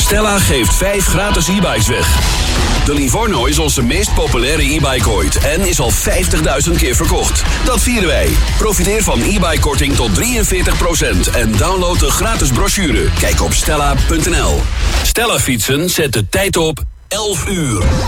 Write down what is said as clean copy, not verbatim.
Stella geeft 5 gratis e-bikes weg. De Livorno is onze meest populaire e-bike ooit en is al 50.000 keer verkocht. Dat vieren wij. Profiteer van e-bike-korting tot 43% en download de gratis brochure. Kijk op stella.nl. Stella Fietsen zet de tijd op 11 uur.